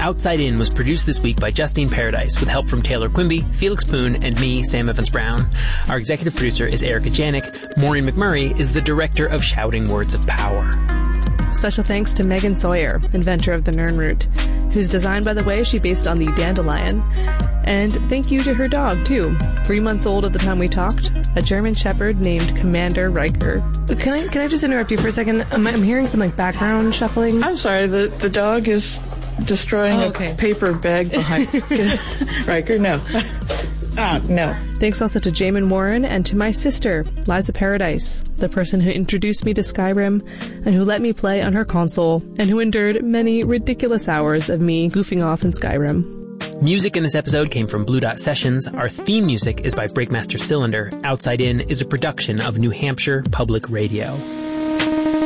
Outside In was produced this week by Justine Paradise with help from Taylor Quimby, Felix Poon, and me, Sam Evans-Brown. Our executive producer is Erica Janik. Maureen McMurray is the director of Shouting Words of Power. Special thanks to Megan Sawyer, inventor of the Nirnroot, whose design, by the way, she based on the dandelion. And thank you to her dog, too. 3 months old at the time we talked, a German Shepherd named Commander Riker. Can I just interrupt you for a second? I'm hearing some background shuffling. I'm sorry, the dog is destroying a paper bag behind Riker. No. No. Thanks also to Jamin Warren and to my sister, Liza Paradise, the person who introduced me to Skyrim and who let me play on her console and who endured many ridiculous hours of me goofing off in Skyrim. Music in this episode came from Blue Dot Sessions. Our theme music is by Breakmaster Cylinder. Outside In is a production of New Hampshire Public Radio.